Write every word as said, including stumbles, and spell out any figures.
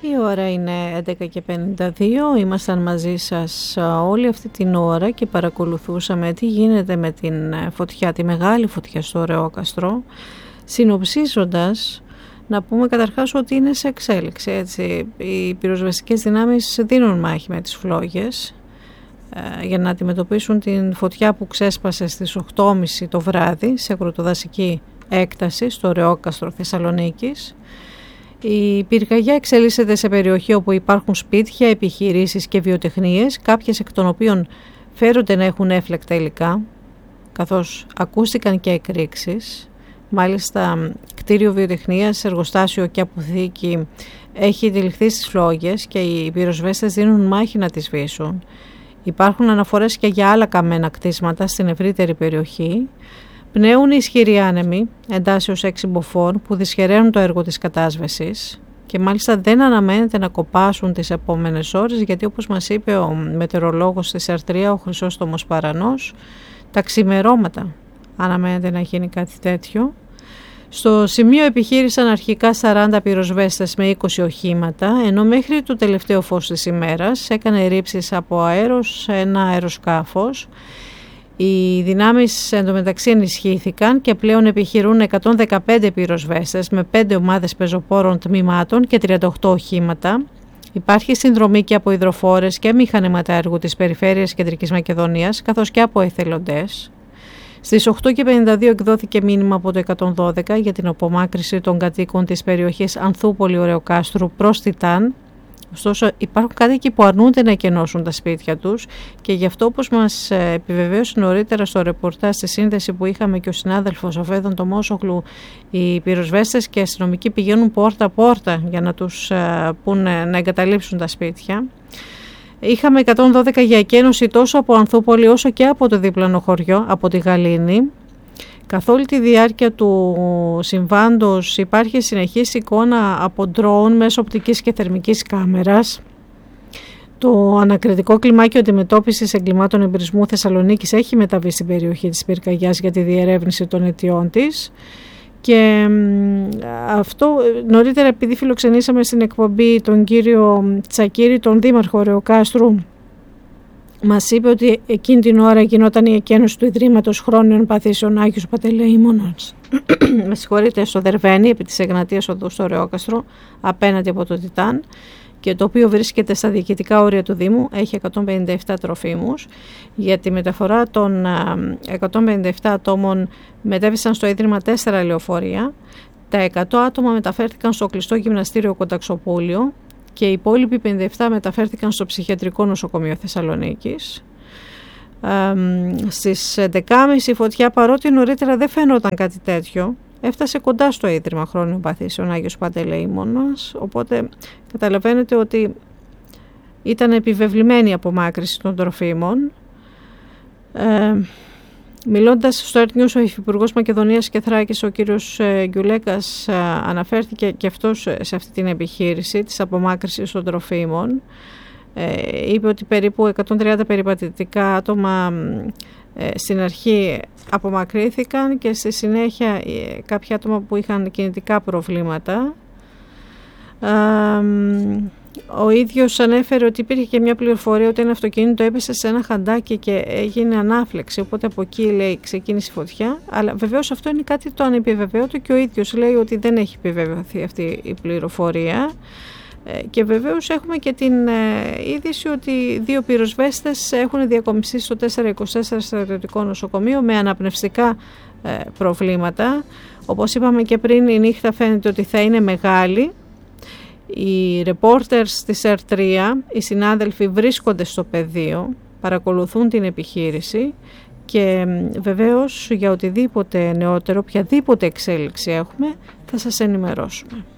Η ώρα είναι έντεκα και πενήντα δύο, ήμασταν μαζί σας όλη αυτή την ώρα και παρακολουθούσαμε τι γίνεται με την φωτιά, τη μεγάλη φωτιά στο Ρεόκαστρο. Συνοψίζοντας, να πούμε καταρχάς ότι είναι σε εξέλιξη, έτσι. Οι πυροσβεστικές δυνάμεις δίνουν μάχη με τις φλόγες ε, για να αντιμετωπίσουν την φωτιά που ξέσπασε στις οκτώ και μισή το βράδυ σε αγροτοδασική έκταση στο Ρεόκαστρο Θεσσαλονίκης. Η πυρκαγιά εξελίσσεται σε περιοχή όπου υπάρχουν σπίτια, επιχειρήσεις και βιοτεχνίες, κάποιες εκ των οποίων φέρονται να έχουν έφλεκτα υλικά, καθώς ακούστηκαν και εκρήξεις. Μάλιστα, κτίριο βιοτεχνίας, εργοστάσιο και αποθήκη έχει τυλιχθεί στις φλόγες και οι πυροσβέστες δίνουν μάχη να τις σβήσουν. Υπάρχουν αναφορές και για άλλα καμένα κτίσματα στην ευρύτερη περιοχή. Πνέουν οι ισχυροί άνεμοι, εντάσσεως έξι μποφόρ, που δυσχεραίνουν το έργο της κατάσβεσης και μάλιστα δεν αναμένεται να κοπάσουν τις επόμενες ώρες, γιατί όπως μας είπε ο μετεωρολόγος της Ερτρία, ο Χρυσόστομος Παρανός, τα ξημερώματα αναμένεται να γίνει κάτι τέτοιο. Στο σημείο επιχείρησαν αρχικά σαράντα πυροσβέστες με είκοσι οχήματα, ενώ μέχρι το τελευταίο φως της ημέρας έκανε ρήψεις από αέρος ένα αεροσκάφος. Οι δυνάμεις εντωμεταξύ ενισχύθηκαν και πλέον επιχειρούν εκατόν δεκαπέντε πυροσβέστες με πέντε ομάδες πεζοπόρων τμήματων και τριάντα οκτώ οχήματα. Υπάρχει συνδρομή και από υδροφόρες και μηχανήματα έργου της περιφέρειας Κεντρικής Μακεδονίας, καθώς και από εθελοντές. Στις οκτώ και πενήντα δύο εκδόθηκε μήνυμα από το εκατόν δώδεκα για την απομάκρυνση των κατοίκων της περιοχής Ανθούπολη Ωρεοκάστρου προς Τιτάν. Ωστόσο, υπάρχουν κάτοικοι που αρνούνται να εκενώσουν τα σπίτια τους και γι' αυτό, όπως μας επιβεβαίωσε νωρίτερα στο ρεπορτάζ στη σύνδεση που είχαμε και ο συνάδελφος ο Φέδων Τομόσογλου, οι πυροσβέστες και οι αστυνομικοί πηγαίνουν πόρτα-πόρτα για να τους πούνε να εγκαταλείψουν τα σπίτια. Είχαμε εκατόν δώδεκα για εκένωση τόσο από Ανθούπολη όσο και από το δίπλανο χωριό, από τη Γαλήνη. Καθ' όλη τη διάρκεια του συμβάντος υπάρχει συνεχής εικόνα από ντρόουν μέσω οπτικής και θερμικής κάμερας. Το ανακριτικό κλιμάκιο αντιμετώπισης εγκλημάτων εμπειρισμού Θεσσαλονίκης έχει μεταβεί στην περιοχή της πυρκαγιάς για τη διερεύνηση των αιτιών της. Και αυτό νωρίτερα, επειδή φιλοξενήσαμε στην εκπομπή τον κύριο Τσακίρη, τον δήμαρχο Ρεοκάστρου, μας είπε ότι εκείνη την ώρα γινόταν η εκένωση του Ιδρύματος Χρόνιων Παθήσεων Άγιος Παντελεήμονας. Με συγχωρείτε, στο Δερβαίνη, επί της Εγνατίας Οδού στο Ρεόκαστρο, απέναντι από το Τιτάν, και το οποίο βρίσκεται στα διοικητικά όρια του Δήμου, έχει εκατόν πενήντα επτά τροφίμους. Για τη μεταφορά των εκατόν πενήντα επτά ατόμων μετέβησαν στο Ίδρυμα τέσσερα λεωφορεία. Τα εκατό άτομα μεταφέρθηκαν στο κλειστό γυμναστήριο Κονταξοπούλιο και οι υπόλοιποι πενήντα επτά μεταφέρθηκαν στο Ψυχιατρικό Νοσοκομείο Θεσσαλονίκης. Ε, στις έντεκα και μισή η φωτιά, παρότι νωρίτερα δεν φαίνονταν κάτι τέτοιο, έφτασε κοντά στο Ίδρυμα Χρόνιων Παθήσεων Άγιος Παντελεήμονας, οπότε καταλαβαίνετε ότι ήταν επιβεβλημένη η απομάκρυνση των τροφίμων. Ε, μιλώντας στο Earth News, ο Υφυπουργός Μακεδονίας και Θράκης, ο κύριος Γκιουλέκας, αναφέρθηκε και αυτός σε αυτή την επιχείρηση της απομάκρυνσης των τροφίμων. Ε, είπε ότι περίπου εκατόν τριάντα περιπατητικά άτομα ε, στην αρχή απομακρύθηκαν και στη συνέχεια ε, κάποια άτομα που είχαν κινητικά προβλήματα. Ε, ο ίδιος ανέφερε ότι υπήρχε και μια πληροφορία ότι ένα αυτοκίνητο έπεσε σε ένα χαντάκι και έγινε ανάφλεξη, οπότε από εκεί, λέει, ξεκίνησε η φωτιά, αλλά βεβαίως αυτό είναι κάτι το ανεπιβεβαίωτο και ο ίδιος λέει ότι δεν έχει επιβεβαιωθεί αυτή η πληροφορία. Και βεβαίως έχουμε και την ε, είδηση ότι δύο πυροσβέστες έχουν διακομιστεί στο τετρακόσια είκοσι τέσσερα στρατιωτικό νοσοκομείο με αναπνευστικά ε, προβλήματα. Όπως είπαμε και πριν, η νύχτα φαίνεται ότι θα είναι μεγάλη. Οι reporters της Ερτρία, οι συνάδελφοι, βρίσκονται στο πεδίο, παρακολουθούν την επιχείρηση και βεβαίως για οτιδήποτε νεότερο, οποιαδήποτε εξέλιξη έχουμε, θα σας ενημερώσουμε.